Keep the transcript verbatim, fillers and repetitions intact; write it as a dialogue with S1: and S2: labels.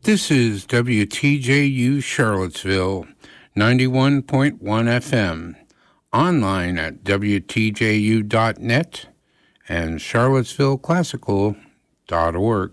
S1: This is W T J U Charlottesville, ninety-one point one F M, online at W T J U dot net and charlottesville classical dot org.